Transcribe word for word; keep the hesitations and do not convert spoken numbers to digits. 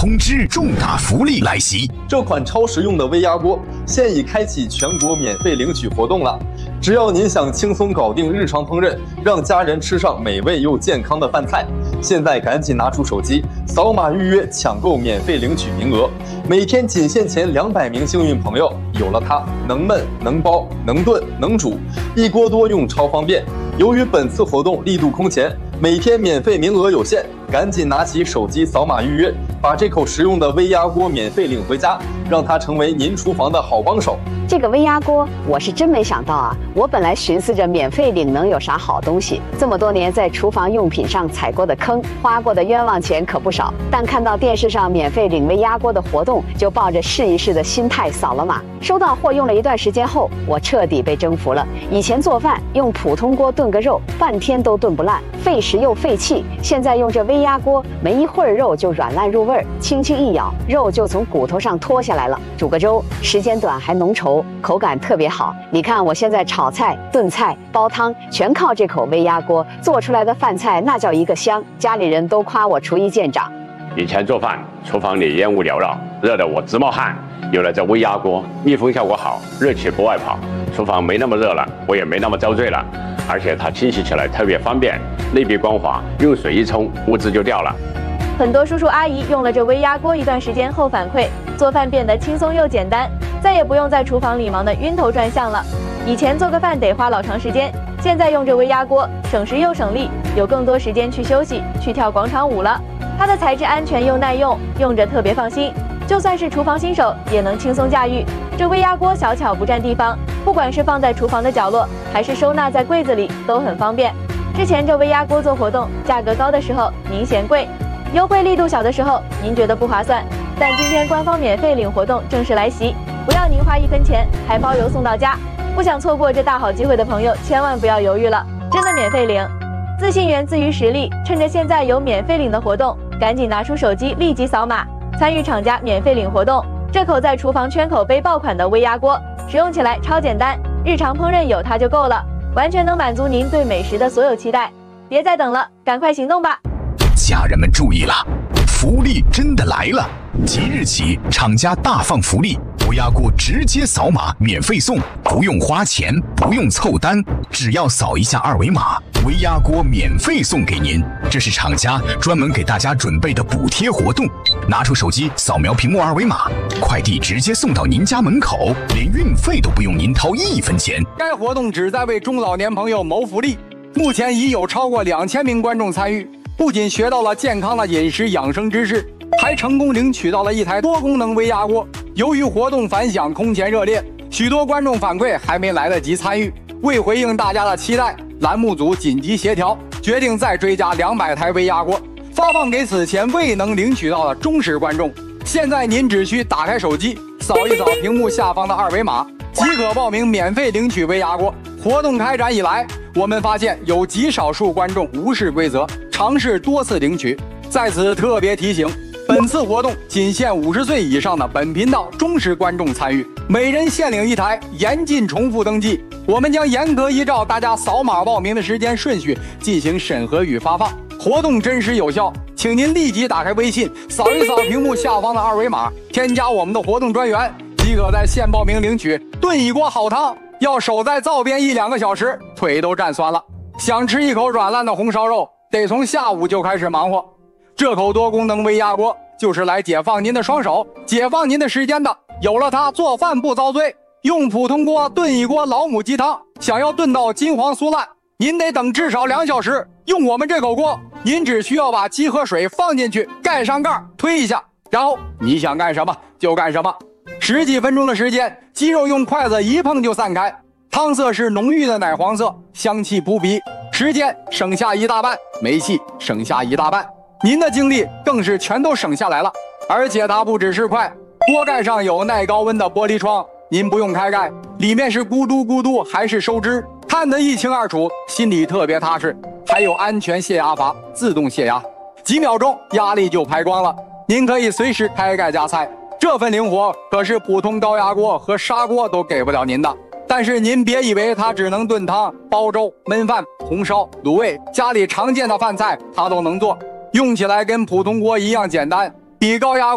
通知，重大福利来袭！ 这款超实用的微压锅现已开启全国免费领取活动了。只要您想轻松搞定日常烹饪，让家人吃上美味又健康的饭菜，现在赶紧拿出手机，扫码预约抢购免费领取名额。每天仅限前两百名幸运朋友，有了它，能焖能包能炖能煮，一锅多用超方便。由于本次活动力度空前，每天免费名额有限，赶紧拿起手机扫码预约，把这口实用的微压锅免费领回家，让它成为您厨房的好帮手。 这个微压锅我是真没想到啊！我本来寻思着免费领能有啥好东西，这么多年在厨房用品上踩过的坑，花过的冤枉钱可不少。但看到电视上免费领微压锅的活动，就抱着试一试的心态扫了码。收到货用了一段时间后，我彻底被征服了。以前做饭用普通锅炖个肉，半天都炖不烂，费时又费气。现在用这微压锅，没一会儿肉就软烂入味儿，轻轻一咬，肉就从骨头上脱下来了。煮个粥，时间短还浓稠，口感特别好。你看我现在炒菜、炖菜、煲汤，全靠这口微压锅做出来的饭菜，那叫一个香，家里人都夸我厨艺见长。 以前做饭，厨房里烟雾缭绕，热得我直冒汗。有了这微压锅，密封效果好，热气不外跑，厨房没那么热了，我也没那么遭罪了。而且它清洗起来特别方便，内壁光滑，用水一冲，污渍就掉了。 很多叔叔阿姨用了这微压锅一段时间后反馈，做饭变得轻松又简单，再也不用在厨房里忙得晕头转向了。以前做个饭得花老长时间，现在用这微压锅，省时又省力，有更多时间去休息，去跳广场舞了。它的材质安全又耐用，用着特别放心，就算是厨房新手也能轻松驾驭。这微压锅小巧不占地方，不管是放在厨房的角落，还是收纳在柜子里，都很方便。之前这微压锅做活动，价格高的时候您嫌贵，优惠力度小的时候您觉得不划算，但今天官方免费领活动正式来袭，不要您花一分钱，还包邮送到家。不想错过这大好机会的朋友，千万不要犹豫了，真的免费领。自信源自于实力，趁着现在有免费领的活动，赶紧拿出手机立即扫码，参与厂家免费领活动。这口在厨房圈口碑爆款的微压锅，使用起来超简单，日常烹饪有它就够了，完全能满足您对美食的所有期待。别再等了，赶快行动吧！ 家人们注意了，福利真的来了！即日起，厂家大放福利，微压锅直接扫码免费送，不用花钱，不用凑单，只要扫一下二维码，微压锅免费送给您。这是厂家专门给大家准备的补贴活动，拿出手机扫描屏幕二维码，快递直接送到您家门口，连运费都不用您掏一分钱。 该活动旨在为中老年朋友谋福利，目前已有超过两千名观众参与，不仅学到了健康的饮食养生知识，还成功领取到了一台多功能微压锅。由于活动反响空前热烈，许多观众反馈还没来得及参与。为回应大家的期待，栏目组紧急协调，决定再追加两百台微压锅，发放给此前未能领取到的忠实观众。现在您只需打开手机，扫一扫屏幕下方的二维码，即可报名免费领取微压锅。活动开展以来，我们发现有极少数观众无视规则，尝试多次领取。在此特别提醒，本次活动仅限五十岁以上的本频道忠实观众参与，每人限领一台，严禁重复登记。我们将严格依照大家扫码报名的时间顺序进行审核与发放，活动真实有效，请您立即打开微信，扫一扫屏幕下方的二维码，添加我们的活动专员，即可在线报名领取炖一锅好汤。要守在灶边一两个小时，腿都站酸了。想吃一口软烂的红烧肉，得从下午就开始忙活。这口多功能微压锅就是来解放您的双手，解放您的时间的。有了它，做饭不遭罪。用普通锅炖一锅老母鸡汤，想要炖到金黄酥烂，您得等至少两小时。用我们这口锅，您只需要把鸡和水放进去，盖上盖，推一下，然后你想干什么就干什么。十几分钟的时间，鸡肉用筷子一碰就散开，汤色是浓郁的奶黄色，香气扑鼻，时间省下一大半，煤气省下一大半，您的精力更是全都省下来了。而且它不只是快，锅盖上有耐高温的玻璃窗，您不用开盖，里面是咕嘟咕嘟还是收汁，看得一清二楚，心里特别踏实。还有安全泄压阀，自动泄压，几秒钟压力就排光了，您可以随时开盖加菜。这份灵活可是普通高压锅和砂锅都给不了您的。但是您别以为它只能炖汤、煲粥、焖饭、红烧、卤味，家里常见的饭菜它都能做，用起来跟普通锅一样简单，比高压